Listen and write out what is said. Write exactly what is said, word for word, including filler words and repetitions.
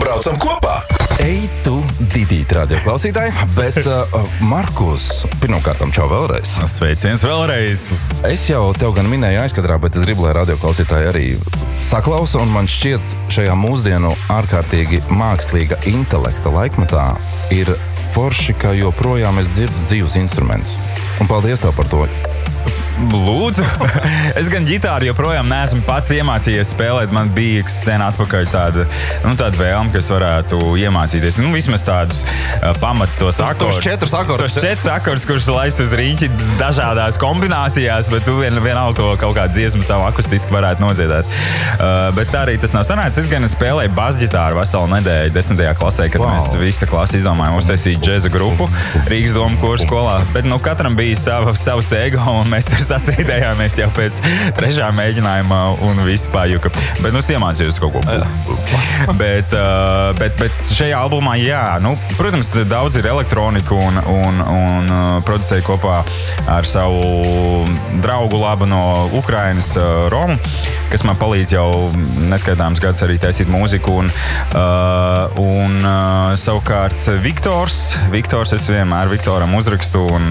braucam kopā! Ej, tu, Didīt, radio klausītāji, bet uh, Markus, pirmkārtām čau vēlreiz. Sveiciens vēlreiz. Es jau tev gan minēju aizkadrā, bet es gribu, lai radio klausītāji arī saklausa, un man šķiet šajā mūsdienu ārkārtīgi mākslīga intelekta laikmetā ir forši, ka joprojām es dzirdu dzīvus instrumentus. Un paldies tev par to. Lūdzu, es gan ģitāru joprojām neesmu pats iemācījies spēlēt. Man bija sen atpakaļ tāda, nu, tāda vēlme, ka es varētu iemācīties. Nu, vismaz tādus uh, pamat tos akordus. Tos četrus akordus. Tos četrus akordus, kurus laist uz rīķi dažādās kombinācijās, bet tu vien, vienalga to kaut kādu dziesmu savu akustiski varētu nodziedāt. Uh, bet arī tas nav sanācis. Es gan spēlēju basģitāru veselu nedēļu desmitajā klasē, kad wow. mēs visa klasa izdomājām uztaisīt džeza grupu Rīgas Domu koru skolā. Bet nu, katram bija sava, savs ego, un mēs tur sastrīdējāmies jau pēc trešā mēģinājuma un viss pajuka. Bet nu, es iemācījos kaut ko. bet, uh, bet, bet šajā albumā, jā, nu, protams, daudz ir elektronika un, un, un uh, producēju kopā ar savu draugu labu no Ukrainas, uh, Romu, kas man palīdz jau neskaitāms gads arī taisīt mūziku. Un, uh, un uh, savukārt Viktors, Viktors, es vienmēr Viktoram uzrakstu un